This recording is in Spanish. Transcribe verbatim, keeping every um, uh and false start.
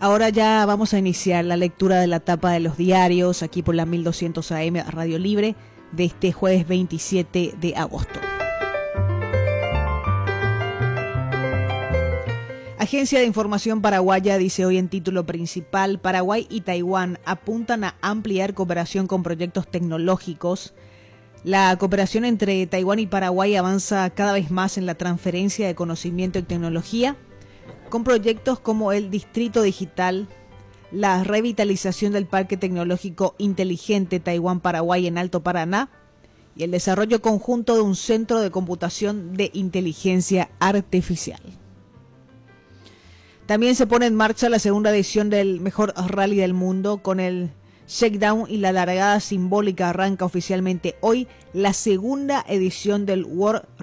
Ahora ya vamos a iniciar la lectura de la tapa de los diarios aquí por la mil doscientos A M Radio Libre de este jueves veintisiete de agosto. Agencia de Información Paraguaya dice hoy en título principal: Paraguay y Taiwán apuntan a ampliar cooperación con proyectos tecnológicos. La cooperación entre Taiwán y Paraguay avanza cada vez más en la transferencia de conocimiento y tecnología, con proyectos como el Distrito Digital, la revitalización del Parque Tecnológico Inteligente Taiwán-Paraguay en Alto Paraná y el desarrollo conjunto de un centro de computación de inteligencia artificial. También se pone en marcha la segunda edición del mejor rally del mundo con el shakedown y la largada simbólica. Arranca oficialmente hoy la segunda edición del World